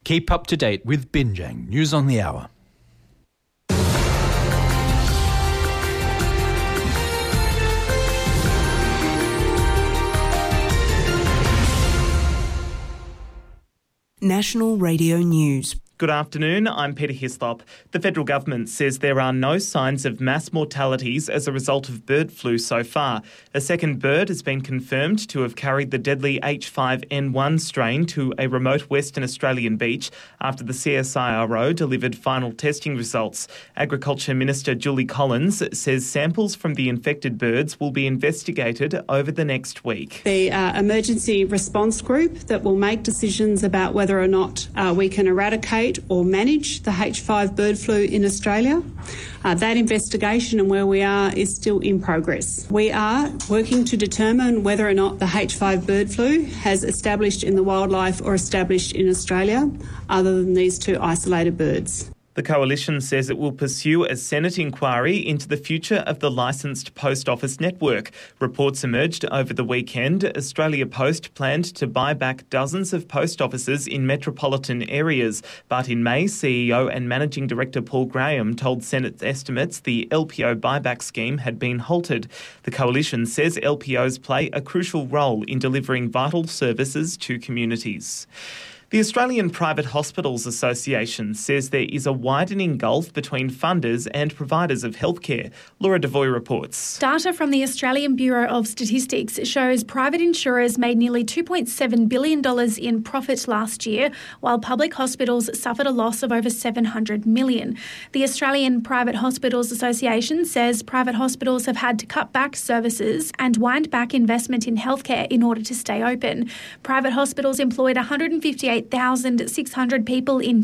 Keep up to date with Binjang News on the Hour. National Radio News. Good afternoon, I'm Peter Hislop. The federal government says there are no signs of mass mortalities as a result of bird flu so far. A second bird has been confirmed to have carried the deadly H5N1 strain to a remote Western Australian beach after the CSIRO delivered final testing results. Agriculture Minister Julie Collins says samples from the infected birds will be investigated over the next week. The emergency response group that will make decisions about whether or not we can eradicate or manage the H5 bird flu in Australia. That investigation and where we are is still in progress. We are working to determine whether or not the H5 bird flu has established in the wildlife or established in Australia, other than these two isolated birds. The Coalition says it will pursue a Senate inquiry into the future of the licensed post office network. Reports emerged over the weekend. Australia Post planned to buy back dozens of post offices in metropolitan areas. But in May, CEO and Managing Director Paul Graham told Senate estimates the LPO buyback scheme had been halted. The Coalition says LPOs play a crucial role in delivering vital services to communities. The Australian Private Hospitals Association says there is a widening gulf between funders and providers of healthcare. Laura Devoy reports. Data from the Australian Bureau of Statistics shows private insurers made nearly $2.7 billion in profit last year, while public hospitals suffered a loss of over $700 million. The Australian Private Hospitals Association says private hospitals have had to cut back services and wind back investment in healthcare in order to stay open. Private hospitals employed 158,600 people in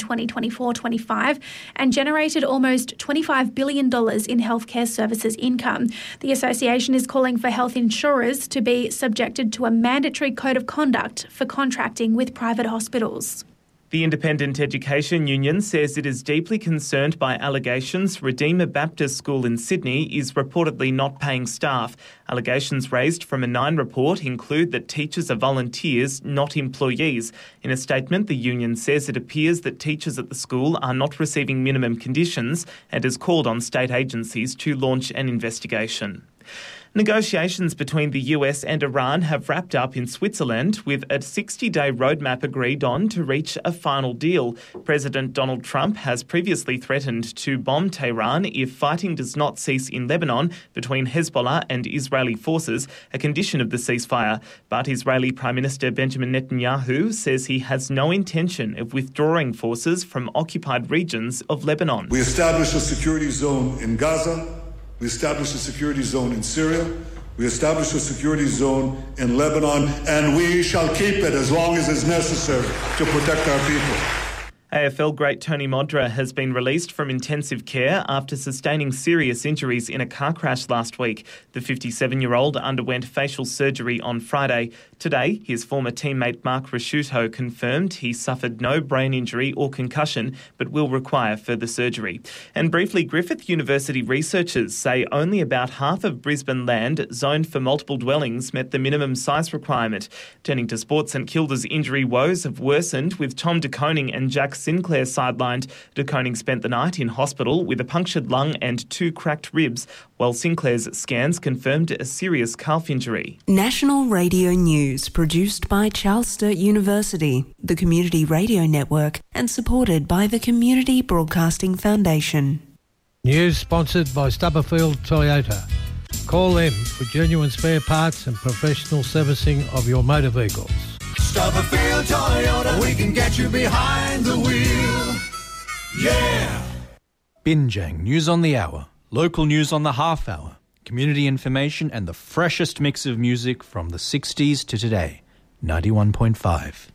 2024-25 and generated almost $25 billion in healthcare services income. The association is calling for health insurers to be subjected to a mandatory code of conduct for contracting with private hospitals. The Independent Education Union says it is deeply concerned by allegations Redeemer Baptist School in Sydney is reportedly not paying staff. Allegations raised from a Nine report include that teachers are volunteers, not employees. In a statement, the union says it appears that teachers at the school are not receiving minimum conditions and has called on state agencies to launch an investigation. Negotiations between the US and Iran have wrapped up in Switzerland with a 60-day roadmap agreed on to reach a final deal. President Donald Trump has previously threatened to bomb Tehran if fighting does not cease in Lebanon between Hezbollah and Israeli forces, a condition of the ceasefire. But Israeli Prime Minister Benjamin Netanyahu says he has no intention of withdrawing forces from occupied regions of Lebanon. We established a security zone in Gaza. We established a security zone in Syria. We established a security zone in Lebanon, and we shall keep it as long as is necessary to protect our people. AFL great Tony Modra has been released from intensive care after sustaining serious injuries in a car crash last week. The 57-year-old underwent facial surgery on Friday. Today, his former teammate Mark Rasciuto confirmed he suffered no brain injury or concussion, but will require further surgery. And briefly, Griffith University researchers say only about half of Brisbane land zoned for multiple dwellings met the minimum size requirement. Turning to sports, St Kilda's injury woes have worsened with Tom De Koning and Jack Sinclair sidelined. De Koning spent the night in hospital with a punctured lung and 2 cracked ribs, while Sinclair's scans confirmed a serious calf injury. National Radio News, produced by Charles Sturt University, the Community Radio Network, and supported by the Community Broadcasting Foundation. News sponsored by Stubberfield Toyota. Call them for genuine spare parts and professional servicing of your motor vehicles. Stubberfield Toyota, we can get you behind the wheel. Yeah! Binjang News on the Hour, local news on the half hour, community information and the freshest mix of music from the 60s to today. 91.5.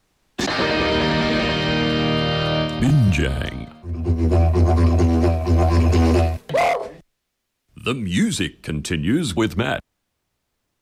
Binjang. The music continues with Matt.